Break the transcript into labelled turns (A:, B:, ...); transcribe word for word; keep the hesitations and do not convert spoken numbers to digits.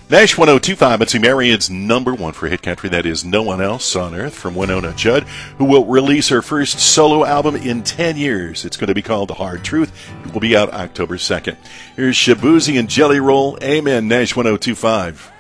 A: Nash one oh two point five, it's Marion's number one for hit country. That is No One Else on Earth from Winona Judd, who will release her first solo album in ten years. It's going to be called The Hard Truth. It will be out October second. Here's Shaboozey and Jelly Roll. Amen, Nash one oh two point five.